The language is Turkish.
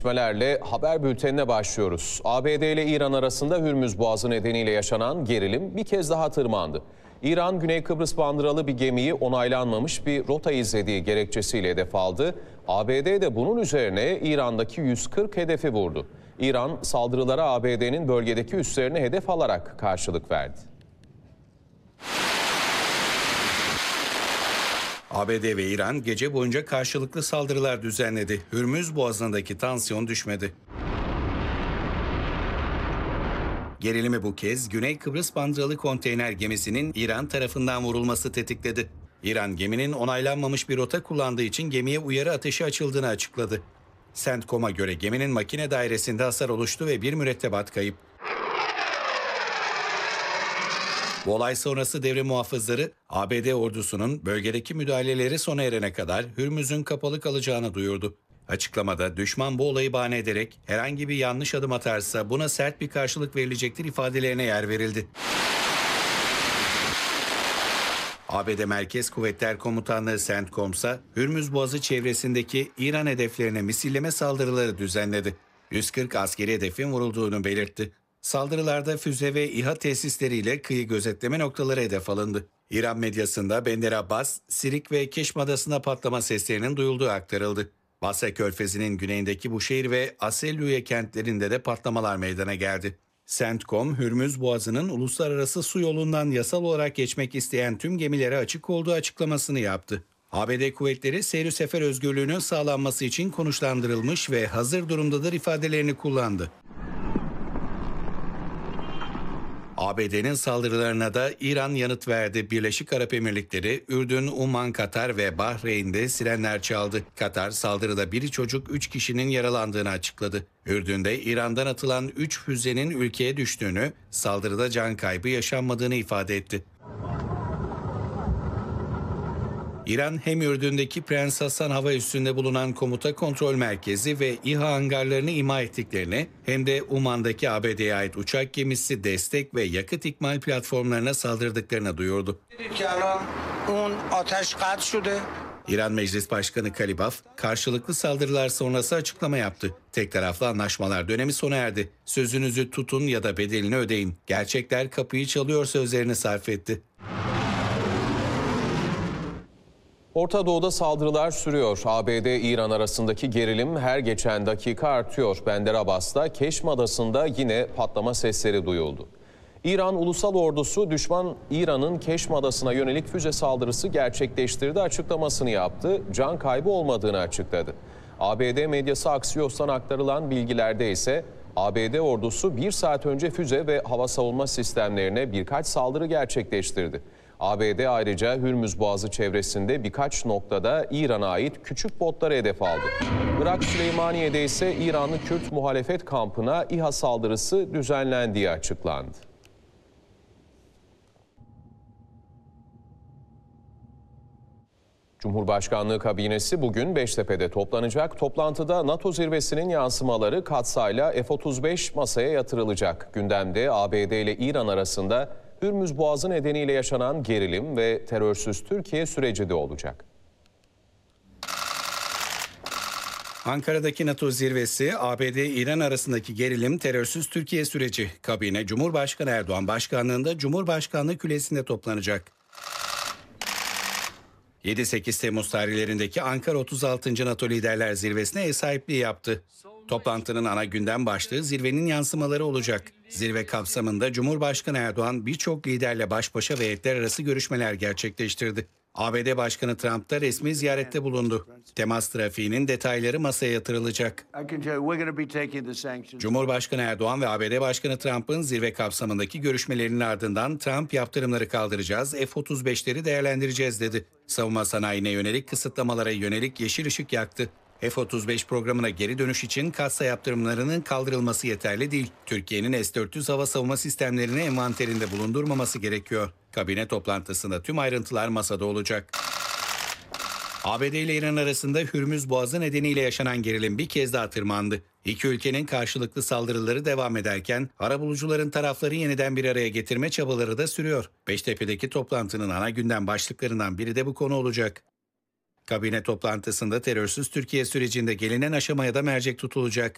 Gelişmelerle haber bültenine başlıyoruz. ABD ile İran arasında Hürmüz Boğazı nedeniyle yaşanan gerilim bir kez daha tırmandı. İran, Güney Kıbrıs bandıralı bir gemiyi onaylanmamış bir rota izlediği gerekçesiyle hedef aldı. ABD de bunun üzerine İran'daki 140 hedefi vurdu. İran, saldırılara ABD'nin bölgedeki üslerini hedef alarak karşılık verdi. ABD ve İran gece boyunca karşılıklı saldırılar düzenledi. Hürmüz Boğazı'ndaki tansiyon düşmedi. Gerilimi bu kez Güney Kıbrıs bandıralı konteyner gemisinin İran tarafından vurulması tetikledi. İran, geminin onaylanmamış bir rota kullandığı için gemiye uyarı ateşi açıldığını açıkladı. CENTCOM'a göre geminin makine dairesinde hasar oluştu ve bir mürettebat kayıp. Bu olay sonrası devre muhafızları ABD ordusunun bölgedeki müdahaleleri sona erene kadar Hürmüz'ün kapalı kalacağını duyurdu. Açıklamada düşman bu olayı bahane ederek herhangi bir yanlış adım atarsa buna sert bir karşılık verilecektir ifadelerine yer verildi. ABD Merkez Kuvvetler Komutanlığı CENTCOM ise Hürmüz Boğazı çevresindeki İran hedeflerine misilleme saldırıları düzenledi. 140 askeri hedefin vurulduğunu belirtti. Saldırılarda füze ve İHA tesisleriyle kıyı gözetleme noktaları hedef alındı. İran medyasında Bender Abbas, Sirik ve Keşm Adası'nda patlama seslerinin duyulduğu aktarıldı. Basra Körfezi'nin güneyindeki Buşehir ve Aselüye kentlerinde de patlamalar meydana geldi. CENTCOM, Hürmüz Boğazı'nın uluslararası su yolundan yasal olarak geçmek isteyen tüm gemilere açık olduğu açıklamasını yaptı. ABD kuvvetleri seyir sefer özgürlüğünün sağlanması için konuşlandırılmış ve hazır durumdadır ifadelerini kullandı. ABD'nin saldırılarına da İran yanıt verdi. Birleşik Arap Emirlikleri, Ürdün, Umman, Katar ve Bahreyn'de sirenler çaldı. Katar saldırıda biri çocuk 3 kişinin yaralandığını açıkladı. Ürdün'de İran'dan atılan 3 füzenin ülkeye düştüğünü, saldırıda can kaybı yaşanmadığını ifade etti. İran hem Ürdün'deki Prens Hasan hava üssünde bulunan komuta kontrol merkezi ve İHA hangarlarını imha ettiklerini hem de Umman'daki ABD'ye ait uçak gemisi destek ve yakıt ikmal platformlarına saldırdıklarını duyurdu. İran Meclis Başkanı Kalibaf, karşılıklı saldırılar sonrası açıklama yaptı. Tek taraflı anlaşmalar dönemi sona erdi. Sözünüzü tutun ya da bedelini ödeyin. Gerçekler kapıyı çalıyor sözlerini sarf etti. Orta Doğu'da saldırılar sürüyor. ABD-İran arasındaki gerilim her geçen dakika artıyor. Bender Abbas'ta Keşm Adası'nda yine patlama sesleri duyuldu. İran Ulusal Ordusu düşman İran'ın Keşm Adası'na yönelik füze saldırısı gerçekleştirdi açıklamasını yaptı. Can kaybı olmadığını açıkladı. ABD medyası Axios'tan aktarılan bilgilerde ise ABD ordusu 1 saat önce füze ve hava savunma sistemlerine birkaç saldırı gerçekleştirdi. ABD ayrıca Hürmüz Boğazı çevresinde birkaç noktada İran'a ait küçük botları hedef aldı. Irak Süleymaniye'de ise İranlı Kürt muhalefet kampına İHA saldırısı düzenlendiği açıklandı. Cumhurbaşkanlığı kabinesi bugün Beştepe'de toplanacak. Toplantıda NATO zirvesinin yansımaları katsayla F-35 masaya yatırılacak. Gündemde ABD ile İran arasında Hürmüz Boğazı nedeniyle yaşanan gerilim ve terörsüz Türkiye süreci de olacak. Ankara'daki NATO zirvesi, ABD-İran arasındaki gerilim, terörsüz Türkiye süreci. Kabine, Cumhurbaşkanı Erdoğan başkanlığında Cumhurbaşkanlığı Külesi'nde toplanacak. 7-8 Temmuz tarihlerindeki Ankara 36. NATO Liderler Zirvesi'ne ev sahipliği yaptı. Toplantının ana gündem başlığı zirvenin yansımaları olacak. Zirve kapsamında Cumhurbaşkanı Erdoğan birçok liderle baş başa ve heyetler arası görüşmeler gerçekleştirdi. ABD Başkanı Trump da resmi ziyarette bulundu. Temas trafiğinin detayları masaya yatırılacak. Cumhurbaşkanı Erdoğan ve ABD Başkanı Trump'ın zirve kapsamındaki görüşmelerinin ardından Trump yaptırımları kaldıracağız, F-35'leri değerlendireceğiz dedi. Savunma sanayine yönelik kısıtlamalara yönelik yeşil ışık yaktı. F-35 programına geri dönüş için kassa yaptırımlarının kaldırılması yeterli değil. Türkiye'nin S-400 hava savunma sistemlerini envanterinde bulundurmaması gerekiyor. Kabine toplantısında tüm ayrıntılar masada olacak. ABD ile İran arasında Hürmüz Boğazı nedeniyle yaşanan gerilim bir kez daha tırmandı. İki ülkenin karşılıklı saldırıları devam ederken arabulucuların tarafları yeniden bir araya getirme çabaları da sürüyor. Beştepe'deki toplantının ana gündem başlıklarından biri de bu konu olacak. Kabine toplantısında terörsüz Türkiye sürecinde gelinen aşamaya da mercek tutulacak.